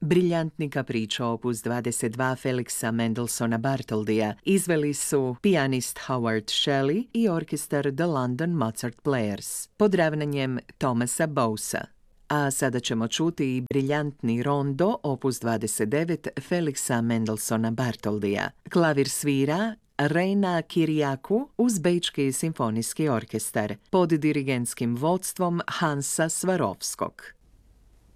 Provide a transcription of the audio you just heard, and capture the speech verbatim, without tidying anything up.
Briljantni kapričo opus dvadeset dva Feliksa Mendelssohna Bartholdija izveli su pijanist Howard Shelley i orkestar The London Mozart Players pod ravnanjem Thomasa Bowesa. A sada ćemo čuti i briljantni rondo opus dvadeset devet Feliksa Mendelssohna Bartholdija. Klavir svira Reina Kirijaku uz Bečki simfonijski orkestar pod dirigentskim vodstvom Hansa Swarovskog.